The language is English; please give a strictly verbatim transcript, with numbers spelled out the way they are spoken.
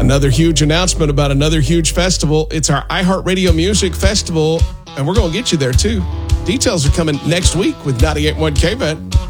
Another huge announcement about another huge festival. It's our iHeartRadio Music Festival, and we're going to get you there too. Details are coming next week with ninety-eight point one K V E T.